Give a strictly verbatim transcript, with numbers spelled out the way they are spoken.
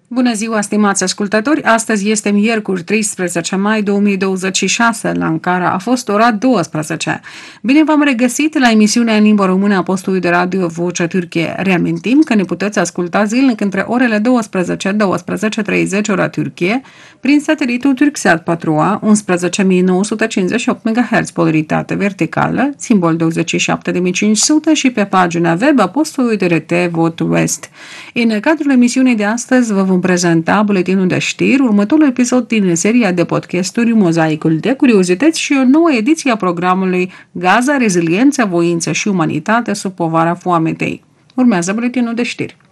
Bună ziua, stimați ascultători! Astăzi este miercuri, treisprezece mai două mii douăzeci și șase, la Ankara a fost ora douăsprezece. Bine v-am regăsit la emisiunea în limba română a postului de radio Vocea Türkiye. Reamintim că ne puteți asculta zilnic între orele douăsprezece - douăsprezece și treizeci ora Türkiye prin satelitul Turksat patru A, unsprezece mii nouă sute cincizeci și opt megahertz polaritate verticală, simbol douăzeci și șapte de mii cinci sute și pe pagina web a postului de R T Vot West. În cadrul emisiunii de astăzi vă vom prezenta buletinul de știri, următorul episod din seria de podcasturi Mozaicul de curiozități și o nouă ediție a programului Gaza, reziliență, voință și umanitate sub povara foametei. Urmează buletinul de știri.